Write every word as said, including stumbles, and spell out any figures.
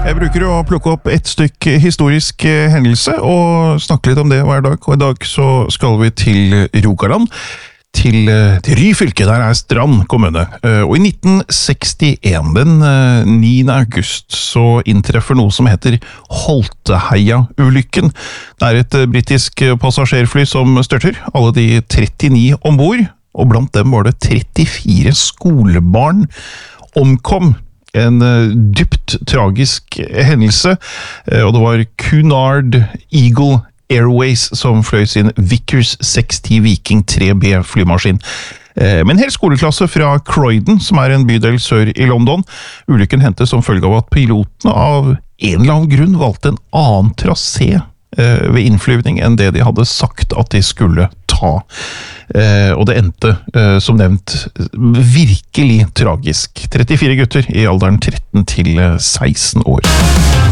Jeg bruker å plukke opp et stykk historisk hendelse og snakke litt om det hver dag, og i dag så skal vi til Rogaland, til, til Ryfylke, der er Strand kommune. Og i nitten sekstien, den niende august, så inntreffer noe som heter Holteheia-ulykken. Det er et britisk passasjerfly som størter, alle de trettini ombord, og blant dem var det trettifire skolebarn omkom. En dypt tragisk hendelse, og det var Cunard Eagle Airways som fløy sin Vickers seks ti Viking tre B flymaskin. Men en hel skoleklasse fra Croydon, som er en bydel sør i London. Ulykken hendte som følge av at pilotene av en eller annen grunn valgte en annen trasé ved innflyvning enn det de hadde sagt at de skulle ta. Og det endte, som nevnt, virkelig tragisk. trettifire gutter i alderen tretten til seksten år.